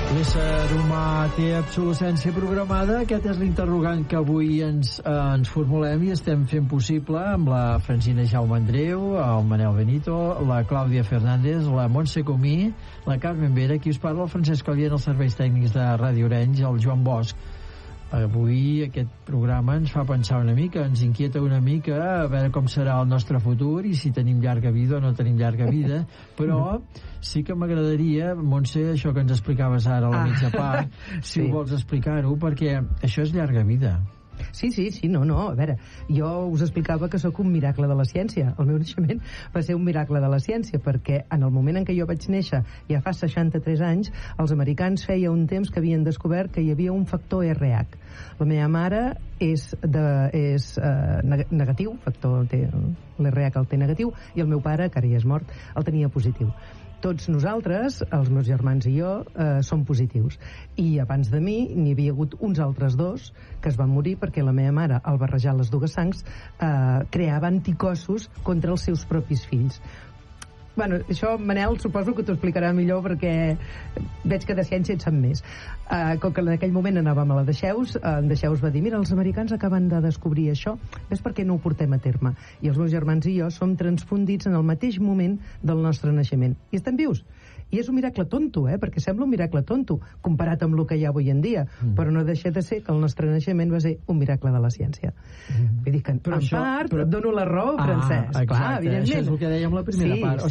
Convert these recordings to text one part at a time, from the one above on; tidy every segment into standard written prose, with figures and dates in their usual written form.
L'ésser humà té obsolescència programada? Aquest és l'interrogant que avui ens formulem i estem fent possible amb la Francina Jaume Andreu, el Manel Benito, la Clàudia Fernández, la Montse Comí, la Carmen Vera, qui us parla, el Francesc Alier, els serveis tècnics de Ràdio Orenys, el Joan Bosch. Avui aquest programa ens fa pensar una mica, ens inquieta una mica a veure com serà el nostre futur i si tenim llarga vida o no tenim llarga vida, però sí que m'agradaria, Montse, això que ens explicaves ara a la mitja part, si ho vols explicar-ho, perquè això és llarga vida. Sí, no, a veure, jo us explicava que sóc un miracle de la ciència. El meu naixement va ser un miracle de la ciència, perquè en el moment en què jo vaig néixer, ja fa 63 anys, els americans feia un temps que havien descobert que hi havia un factor RH. La meva mare és negatiu, l'RH el té negatiu, i el meu pare, que ara ja és mort, el tenia positiu. Tots nosaltres, els meus germans i jo, som positius. I abans de mi n'hi havia hagut uns altres dos que es van morir perquè la meva mare, al barrejar les dues sangs, creava anticossos contra els seus propis fills. Bueno, això, Manel, suposo que t'ho explicarà millor perquè veig que de ciència et sap més. Com que en aquell moment anàvem a la Deixeus, en Deixeus va dir, mira, els americans acaben de descobrir això, és perquè no ho portem a terme. I els meus germans i jo som transfundits en el mateix moment del nostre naixement. I estem vius. I és un miracle tonto, perquè sembla un miracle tonto comparat amb el que hi ha avui en dia, però no deixa de ser que el nostre naixement va ser un miracle de la ciència. Vull dir que però en part et dono la raó, Francesc. Clar, evidentment. Això és el que dèiem la primera part.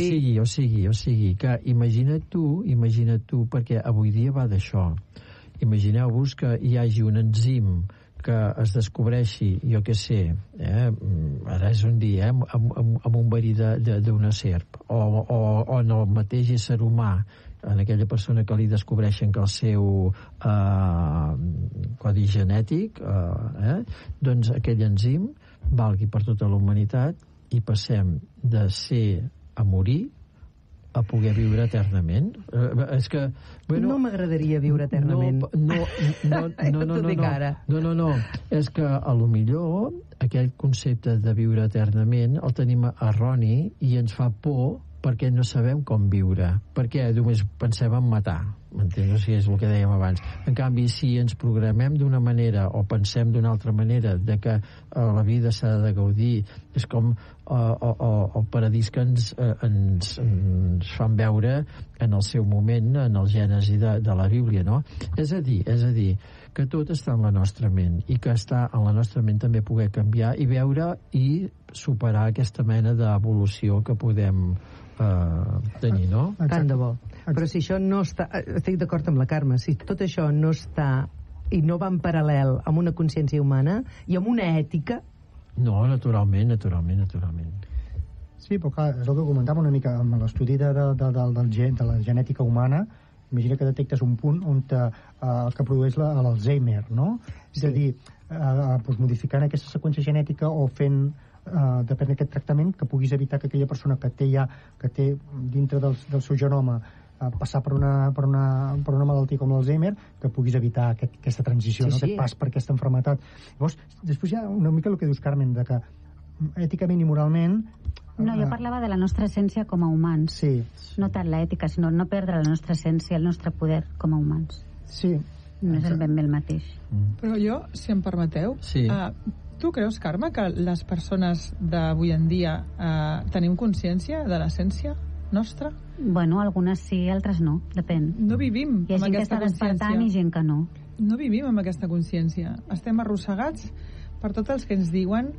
O sigui, que imagina't tu, perquè avui dia va d'això. Imagineu-vos que hi hagi un enzim que es descobreixi, jo què sé, ara és un dia, amb un verí d'una serp, o en el mateix ésser humà, en aquella persona que li descobreixen que el seu codi genètic, doncs aquell enzim valgui per tota la humanitat i passem de ser a morir a poder viure eternament. És que, bueno, no m'agradaria viure eternament. No. És que a lo millor aquell concepte de viure eternament el tenim erroni i ens fa por perquè no sabem com viure, perquè només pensem en matar, m'entens? O sigui, és el que dèiem abans. En canvi, si ens programem d'una manera o pensem d'una altra manera de que la vida s'ha de gaudir, és com el paradís que ens fan veure en el seu moment, en el Gènesi de la Bíblia, no? És a dir, que tot està en la nostra ment i que està en la nostra ment també poder canviar i veure i superar aquesta mena d'evolució que podem tenir, no? Tant de bo. Però si això no està... Estic d'acord amb la Carme. Si tot això no està i no va en paral·lel amb una consciència humana i amb una ètica... No, naturalment. Sí, però clar, és el que comentàvem una mica amb l'estudi de la genètica humana. Imagina que detectes un punt on que produeix l'Alzheimer, no? És a dir, modificant aquesta seqüència genètica o fent depèn d'aquest tractament, que puguis evitar que aquella persona que té dintre del seu genoma passar per una malaltia com l'Alzheimer, que puguis evitar aquesta transició, sí, no? Aquest pas per aquesta malaltia. Llavors, després hi ha una mica el que dius, Carmen, de que èticament i moralment... No, jo parlava de la nostra essència com a humans. Sí. No tant l'ètica, sinó no perdre la nostra essència, el nostre poder com a humans. Sí. No és ben bé el mateix. Però jo, si em permeteu... Sí. Tu creus, Carme, que les persones d'avui en dia tenim consciència de l'essència nostra? Bueno, algunes sí, altres no, depèn. No vivim amb aquesta consciència. Hi ha gent que està despertant i gent que no. No vivim amb aquesta consciència. Estem arrossegats per tots els que ens diuen,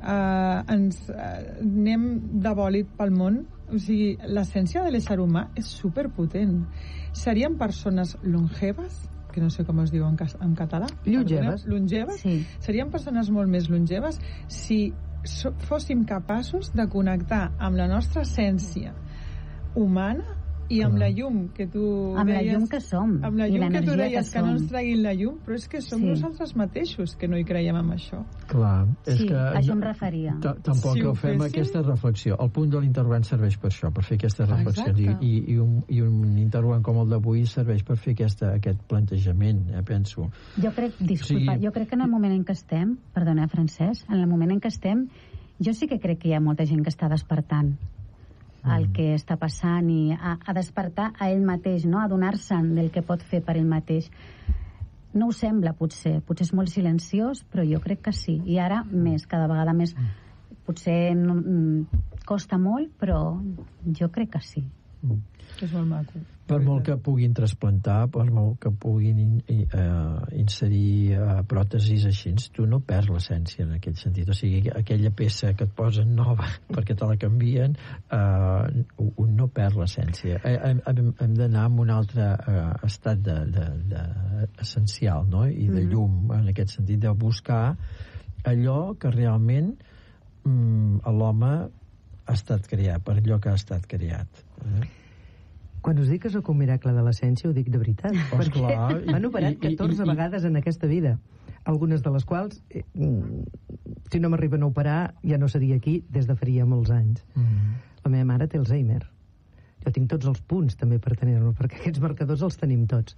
anem de bòlit pel món. O sigui, l'essència de l'ésser humà és superpotent. Serien persones longeves, que no sé com es diu en català. Longeves. Sí. Serien persones molt més longeves si fóssim capaços de connectar amb la nostra essència humana i amb la llum que tu deies... Amb la llum que som. Amb la llum que tu deies que no ens som. treguin la llum, però és que som nosaltres mateixos que no hi creiem en això. Clar. És sí, que a això em referia. Tampoc si fem aquesta reflexió. El punt de l'interrogant serveix per això, per fer aquesta reflexió. I un interrogant com el d'avui serveix per fer aquest plantejament, penso. Jo crec, jo crec que en el moment en què estem, perdona, Francesc, en el moment en què estem, jo sí que crec que hi ha molta gent que està despertant. el que està passant i a despertar a ell mateix, no? A donar-se'n del que pot fer per ell mateix. No ho sembla, potser és molt silenciós, però jo crec que sí, i ara més, cada vegada més. Potser costa molt, però jo crec que sí. És molt maco. Per molt que puguin trasplantar, per molt que puguin inserir pròtesis així, tu no perds l'essència en aquest sentit. O sigui, aquella peça que et posen nova perquè te la canvien, un no perd l'essència. Hem d'anar en un altre estat essencial, no? I de llum, en aquest sentit, de buscar allò que realment l'home ha estat creat, per allò que ha estat creat. Quan us dic que sóc un miracle de l'essència, ho dic de veritat. Perquè m'han operat 14 vegades en aquesta vida, algunes de les quals, si no m'arriben a operar, ja no seria aquí des de faria molts anys. La meva mare té Alzheimer. Jo tinc tots els punts també per tenir-lo, perquè aquests marcadors els tenim tots.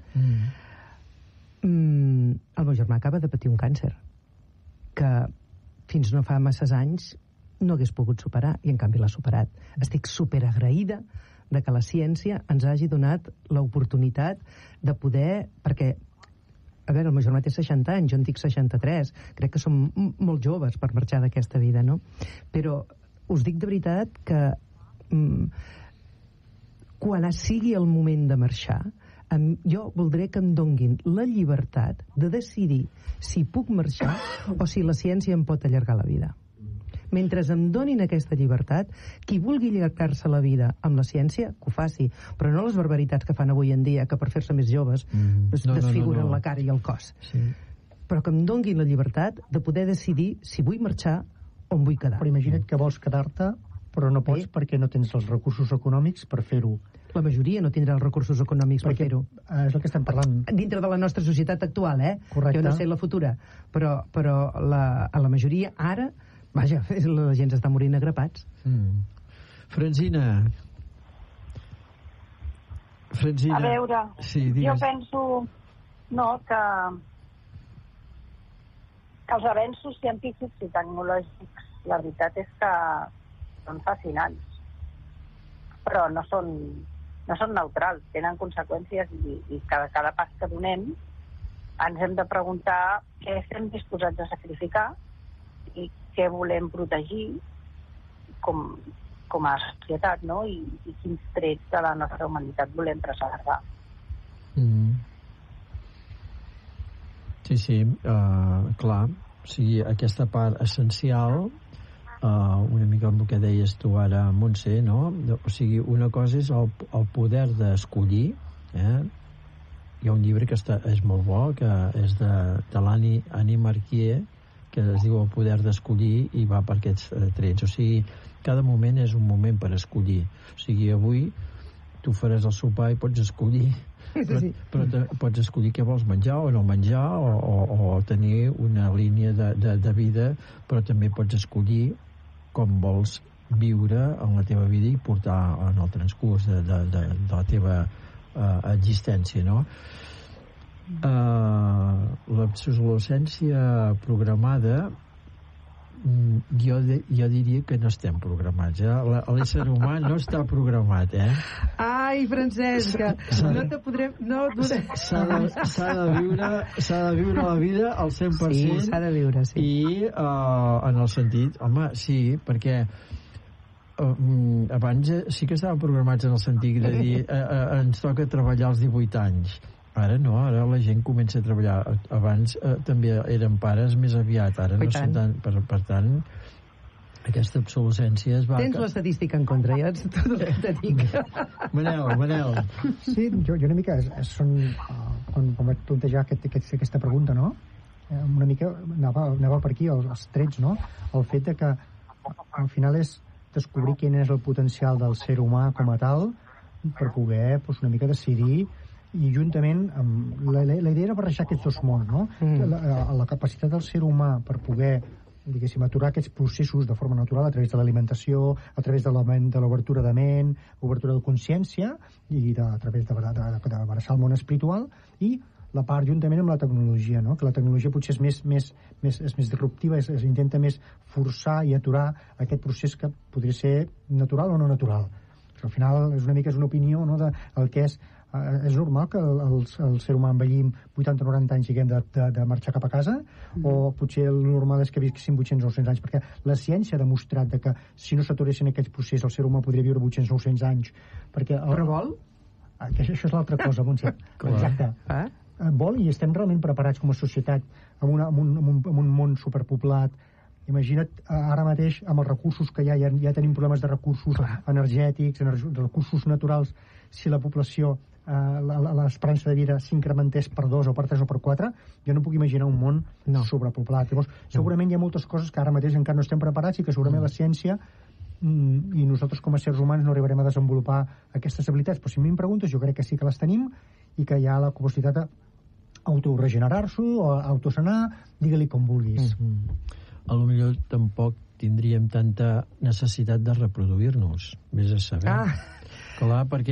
El meu germà acaba de patir un càncer que fins no fa masses anys no hagués pogut superar, i en canvi l'ha superat. Estic superagraïda de que la ciència ens hagi donat l'oportunitat de poder, perquè a veure, el meu germà té 60 anys, jo en tinc 63, crec que som molt joves per marxar d'aquesta vida, no? Però us dic de veritat que quan sigui el moment de marxar, jo voldré que em donguin la llibertat de decidir si puc marxar o si la ciència em pot allargar la vida. Mentre em donin aquesta llibertat, qui vulgui allargar-se la vida amb la ciència, que ho faci, però no les barbaritats que fan avui en dia, que per fer-se més joves desfiguren la cara i el cos. Sí. Però que em donguin la llibertat de poder decidir si vull marxar o em vull quedar. Però imagina't que vols quedar-te, però no pots perquè no tens els recursos econòmics per fer-ho. La majoria no tindrà els recursos econòmics per fer-ho. És el que estem parlant. Dintre de la nostra societat actual, Correcte. Jo no sé la futura, però a la majoria ara, vaja, la gent s'està morint a grapats. Francina. A veure, sí, jo penso que els avenços científics i tecnològics, la veritat és que són fascinants, però no són neutrals, tenen conseqüències, i cada pas que donem ens hem de preguntar què estem disposats a sacrificar i què volem protegir com a societat, no? I quins trets de la nostra humanitat volem preservar. Sí, clar. O sigui, aquesta part essencial, una mica amb el que deies tu ara, Montse, no? O sigui, una cosa és el poder d'escollir. Hi ha un llibre que és molt bo, que és de l'Annie Marquier, que es diu El poder d'escollir, i va per aquests trets. O sigui, cada moment és un moment per escollir. O sigui, avui tu faràs el sopar i pots escollir, però pots escollir què vols menjar o no menjar, o tenir una línia de vida, però també pots escollir com vols viure en la teva vida i portar en el transcurs de la teva existència, no? L'obsolescència programada, jo diria que no estem programats, l'ésser humà no està programat, Ai, Francesca, no te podrem... S'ha de viure la vida al 100%. Sí, s'ha de viure, sí. I en el sentit, home, sí, perquè abans sí que estàvem programats en el sentit de dir ens toca treballar als 18 anys. Ara no, ara la gent comença a treballar. Abans també eren pares més aviat, ara no són tant. Per tant, aquesta obsolescència es va... Tens l'estadística en contra, ja és tot el que te dic. Manel. Sí, jo una mica quan vaig plantejar aquesta pregunta, no? Una mica anava per aquí, els trets, no? El fet de que al final és descobrir quin és el potencial del ser humà com a tal per poder una mica decidir, i juntament amb la idea era barrejar aquests dos mons, no? La capacitat del ser humà per poder, diguéssim, aturar aquests processos de forma natural a través de l'alimentació, a través de l'obertura de ment, obertura de consciència, i a través d'abraçar el món espiritual, i la part juntament amb la tecnologia, no? Que la tecnologia potser és més disruptiva, es intenta més forçar i aturar aquest procés que podria ser natural o no natural. al final és una mica una opinió, no, de el que és normal que el ser humà envellim 80-90 anys i haguem de marxar cap a casa, o potser el normal és que visquessin 800-900 anys, perquè la ciència ha demostrat que si no s'aturessin aquells processos el ser humà podria viure 800-900 anys, perquè però vol? Que això és l'altra cosa, Montse. Exacte. Vol, i estem realment preparats com a societat amb un món superpoblat. Imagina't ara mateix amb els recursos que ja tenim problemes de recursos energètics, recursos naturals. Si la població, l'esperança de vida s'incrementés per 2 o per 3 o per 4, jo no puc imaginar un món sobrepoblat. Llavors, segurament hi ha moltes coses que ara mateix encara no estem preparats i que segurament la ciència i nosaltres com a sers humans no arribarem a desenvolupar aquestes habilitats, però si a mi em preguntes, jo crec que sí que les tenim i que hi ha la capacitat d'autoregenerar-se o autosanar, digue-li com vulguis. A lo millor tampoc tindríem tanta necessitat de reproduir-nos, vés a saber. Clar, perquè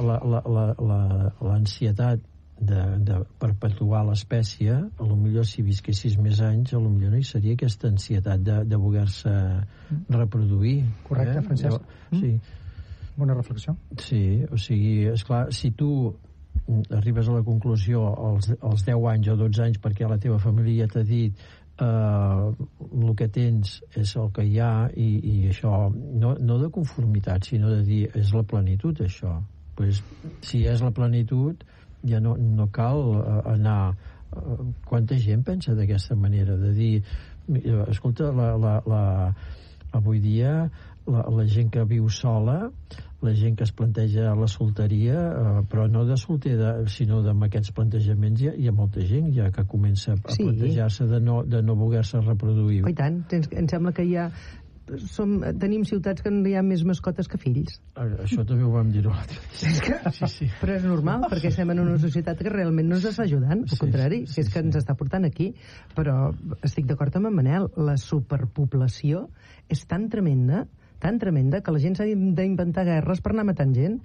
l'ansietat de perpetuar l'espècie, a lo millor si visquessis més anys, a lo millor no hi seria aquesta ansietat de voler-se reproduir. Correcte, Francesc. Sí. Bona reflexió. Sí, o sigui, esclar, si tu arribes a la conclusió als 10 anys o 12 anys perquè la teva família t'ha dit el que tens és el que hi ha i això, no de conformitat, sinó de dir és la plenitud, això. Pues, si és la plenitud, ja no cal anar... Quanta gent pensa d'aquesta manera, de dir, escolta, avui dia la gent que viu sola, la gent que es planteja la solteria, però no de solter, sinó amb aquests plantejaments hi ha molta gent ja que comença a plantejar-se de no voler-se reproduir. I tant, em sembla que ja tenim ciutats que hi ha més mascotes que fills. Això també ho vam dir l'altre dia. Sí. Però és normal, perquè estem en una societat que realment no ens està ajudant, al contrari, que és que ens està portant aquí. Però estic d'acord amb en Manel, la superpoblació és tan tremenda que la gent s'ha d'inventar guerres per anar matant gent.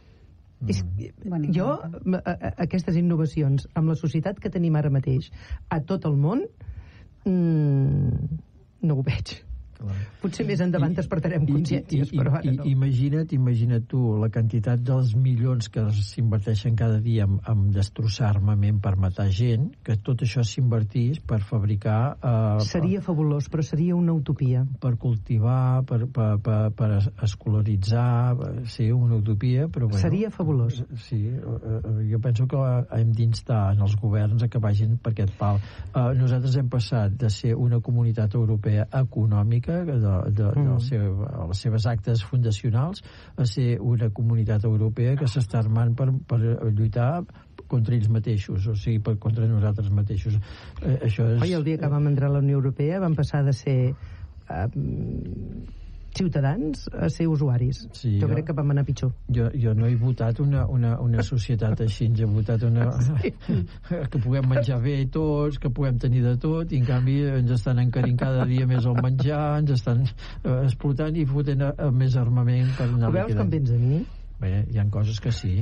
Jo, aquestes innovacions amb la societat que tenim ara mateix a tot el món, no ho veig. Potser més endavant despertarem consciències, però ara no. Imagina't tu la quantitat dels milions que s'inverteixen cada dia en destrossar armament per matar gent, que tot això s'invertís per fabricar... Seria fabulós, però seria una utopia. Per cultivar, per escolaritzar, sí, una utopia, però bueno... Seria fabulós. Sí, jo penso que hem d'instar en els governs a que vagin per aquest pal. Nosaltres hem passat de ser una comunitat europea econòmica de les seves actes fundacionals a ser una comunitat europea que s'està armant per lluitar contra ells mateixos, o sigui, contra nosaltres mateixos. Això és... El dia que vam entrar a la Unió Europea vam passar de ser ciutadans a ser usuaris. Sí, jo crec que vam anar pitjor. Jo no he votat una societat així, he votat que puguem menjar bé tots, que puguem tenir de tot, i en canvi ens estan encarint cada dia més el menjar, ens estan explotant i fotent més armament per anar liquidant. Veus com vens de mi? Bé, hi ha coses que sí.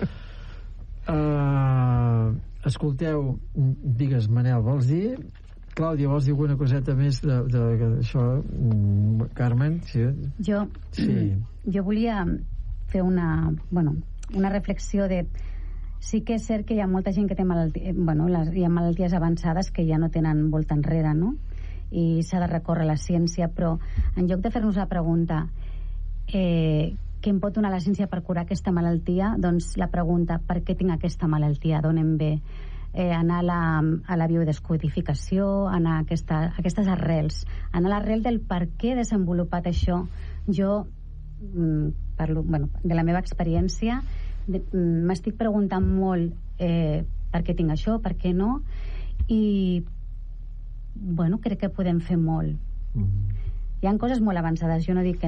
Escolteu, digues, Manel, vols dir... Clàudia, vols dir alguna coseta més d'això? Carmen? Sí. Jo volia fer una reflexió de... Sí que és cert que hi ha molta gent que té malalties, hi ha malalties avançades que ja no tenen volta enrere, no? I s'ha de recórrer a la ciència, però en lloc de fer-nos la pregunta què em pot donar la ciència per curar aquesta malaltia, doncs la pregunta, per què tinc aquesta malaltia? D'on em ve? Anar a la biodescodificació, anar a aquestes arrels, anar a l'arrel del per què he desenvolupat això. Jo parlo de la meva experiència, m'estic preguntant molt per què tinc això, per què no, i crec que podem fer molt. Hi ha coses molt avançades, jo no dic que